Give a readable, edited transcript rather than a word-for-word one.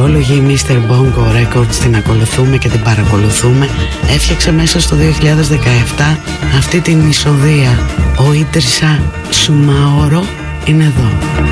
μουσικόλογοι η Mr. Bongo Records την ακολουθούμε και την παρακολουθούμε, έφτιαξε μέσα στο 2017 αυτή την εισοδεία. Ο Ίτρισα Σουμαόρο είναι εδώ.